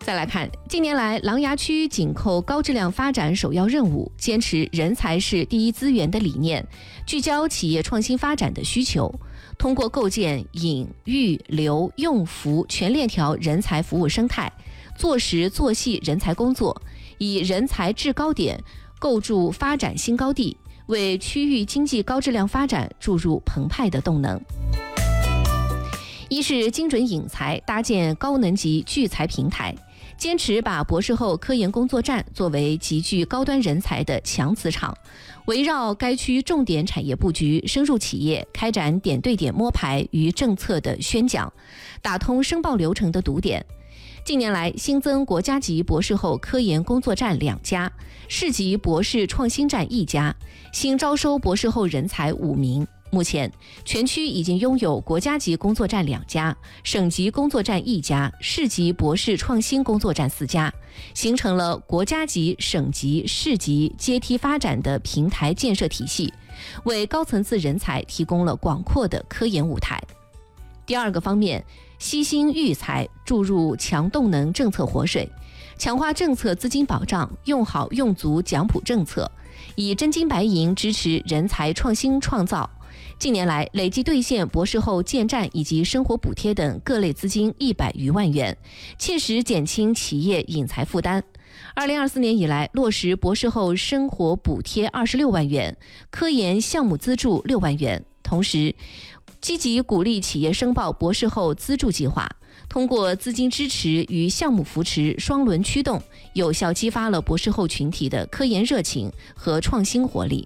再来看，近年来琅琊区紧扣高质量发展首要任务，坚持人才是第一资源的理念，聚焦企业创新发展的需求，通过构建引育留用服全链条人才服务生态，做实做细人才工作，以人才制高点构筑发展新高地，为区域经济高质量发展注入澎湃的动能。一是精准引才，搭建高能级聚才平台，坚持把博士后科研工作站作为集聚高端人才的强磁场，围绕该区重点产业布局，深入企业，开展点对点摸排与政策的宣讲，打通申报流程的堵点。近年来新增国家级博士后科研工作站2家，市级博士创新站1家，新招收博士后人才5名。目前全区已经拥有国家级工作站2家，省级工作站1家，市级博士创新工作站4家，形成了国家级、省级、市级阶梯发展的平台建设体系，为高层次人才提供了广阔的科研舞台。第二个方面，悉心育才，注入强动能政策活水，强化政策资金保障，用好用足奖普政策，以真金白银支持人才创新创造。近年来累计兑现博士后建站以及生活补贴等各类资金100余万元，切实减轻企业引才负担。2024年以来落实博士后生活补贴26万元，科研项目资助6万元，同时积极鼓励企业申报博士后资助计划，通过资金支持与项目扶持双轮驱动，有效激发了博士后群体的科研热情和创新活力。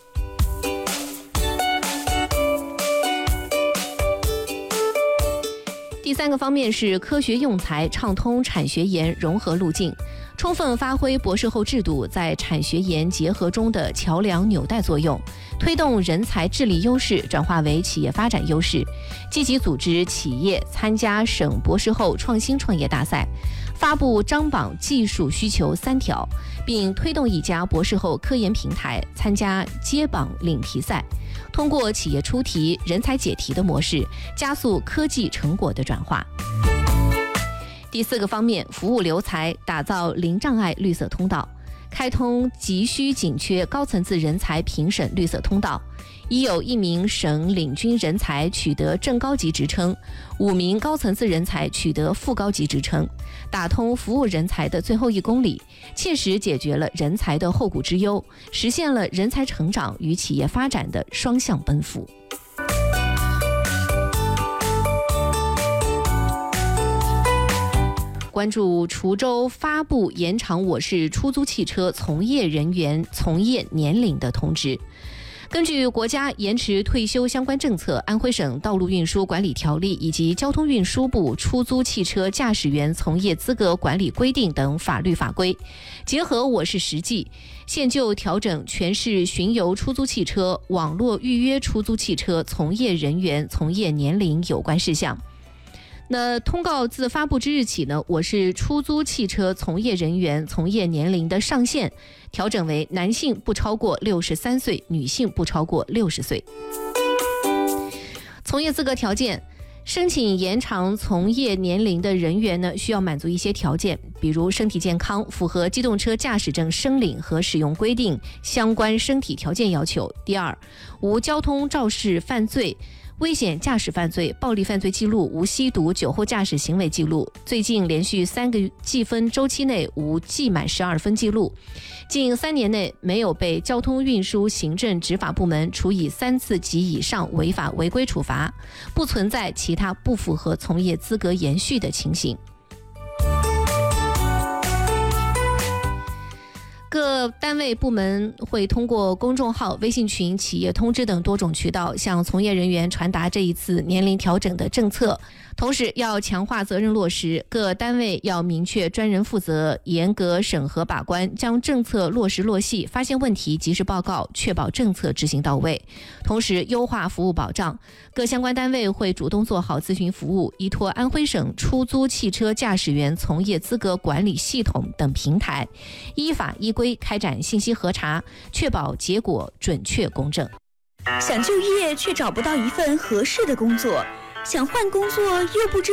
第三个方面是科学用才，畅通产学研融合路径，充分发挥博士后制度在产学研结合中的桥梁纽带作用，推动人才智力优势转化为企业发展优势，积极组织企业参加省博士后创新创业大赛，发布张榜技术需求3条，并推动1家博士后科研平台参加接榜领题赛，通过企业出题、人才解题的模式，加速科技成果的转化。第4个方面，服务留才，打造零障碍绿色通道，开通急需紧缺高层次人才评审绿色通道，已有1名省领军人才取得正高级职称，5名高层次人才取得副高级职称，打通服务人才的最后1公里，切实解决了人才的后顾之忧，实现了人才成长与企业发展的双向奔赴。关注滁州发布延长我市出租汽车从业人员从业年龄的通知。根据国家延迟退休相关政策、安徽省道路运输管理条例以及交通运输部出租汽车驾驶员从业资格管理规定等法律法规，结合我市实际，现就调整全市巡游出租汽车、网络预约出租汽车从业人员从业年龄有关事项。那通告自发布之日起呢，我市出租汽车从业人员从业年龄的上限调整为男性不超过63岁，女性不超过60岁。从业资格条件，申请延长从业年龄的人员呢，需要满足一些条件，比如身体健康，符合机动车驾驶证申领和使用规定相关身体条件要求。第二，无交通肇事犯罪、危险驾驶犯罪、暴力犯罪记录，无吸毒、酒后驾驶行为记录，最近连续3个记分周期内无记满12分记录，近3年内没有被交通运输行政执法部门处以3次及以上违法违规处罚，不存在其他不符合从业资格延续的情形。各单位部门会通过公众号、微信群、企业通知等多种渠道向从业人员传达这一次年龄调整的政策，同时要强化责任落实，各单位要明确专人负责，严格审核把关，将政策落实落细，发现问题及时报告，确保政策执行到位。同时优化服务保障，各相关单位会主动做好咨询服务，依托安徽省出租汽车驾驶员从业资格管理系统等平台，依法依规开展信息核查，确保结果准确公正。 想就业却找不到一份合适的工作，想换工作又不知